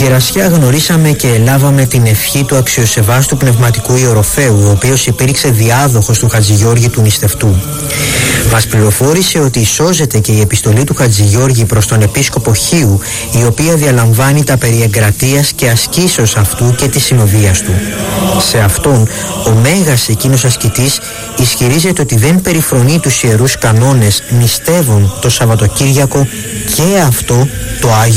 Γερασιά γνωρίσαμε και λάβαμε την ευχή του αξιοσεβάστου πνευματικού Ιεροφέου, ο οποίος υπήρξε διάδοχος του Χατζηγιώργη του Νηστευτού. Μας πληροφόρησε ότι σώζεται και η επιστολή του Χατζηγιώργη προς τον Επίσκοπο Χίου, η οποία διαλαμβάνει τα περί εγκρατείας και ασκήσεως αυτού και της συνοδείας του. Σε αυτόν, ο μέγας εκείνος ασκητής ισχυρίζεται ότι δεν περιφρονεί τους ιερούς κανόνες, νηστεύων το Σαββατοκύριακο και αυτό το Άγιο